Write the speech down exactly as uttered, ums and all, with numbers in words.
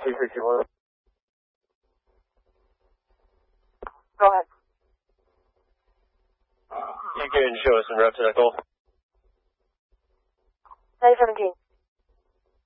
three three two one. Go ahead. You can show us in route to that goal. nine seventeen.